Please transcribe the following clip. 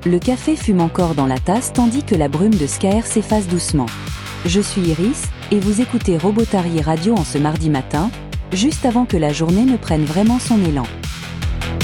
Le café fume encore dans la tasse tandis que la brume de Scaër s'efface doucement. Je suis Iris, et vous écoutez Robotary Radio en ce mardi matin, juste avant que la journée ne prenne vraiment son élan.